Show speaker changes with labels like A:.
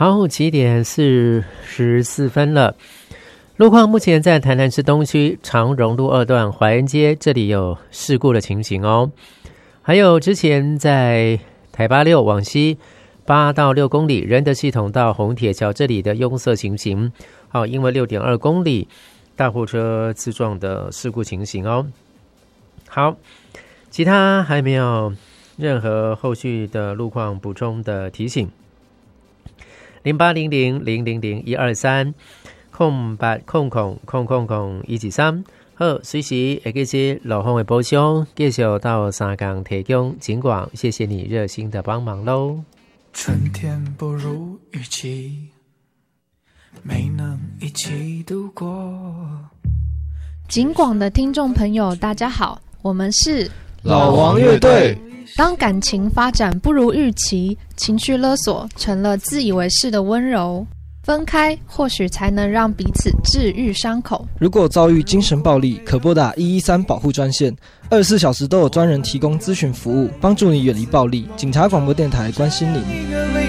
A: 好，7点44分了。路况目前在台南市东区长荣路2段怀恩街，这里有事故的情形哦。还有之前在台8-6往西8到6公里仁德系统到红铁桥这里的拥塞情形，因为6.2公里大货车自撞的事故情形哦。好，其他还没有任何后续的路况补充的提醒。0800000123空8空空空空空123，好，随时会继续路况的补充，继续到3港提供警广，谢谢你热心的帮忙喽。
B: 春天不如预期，没能一起度过。
C: 警广的听众朋友大家好，我们是
D: 老王乐队。
C: 当感情发展不如预期，情绪勒索成了自以为是的温柔，分开或许才能让彼此治愈伤口。
D: 如果遭遇精神暴力，可拨打113保护专线，24小时都有专人提供咨询服务，帮助你远离暴力。警察广播电台关心你。